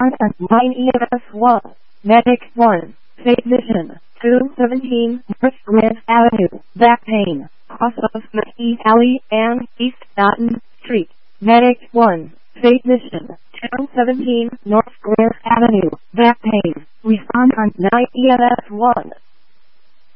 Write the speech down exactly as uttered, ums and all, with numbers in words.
Respond on nine E M S one. Medic one. Technician two seventeen North Grand Avenue. Back pain. Cross of McKee Alley and East Dotton Street. Medic one. Technician two seventeen North Grand Avenue. Back pain. Respond on nine E M S one.